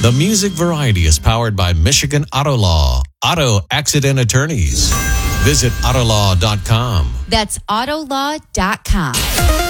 The Music Variety is powered by Michigan Auto Law, auto accident attorneys. Visit autolaw.com. That's autolaw.com.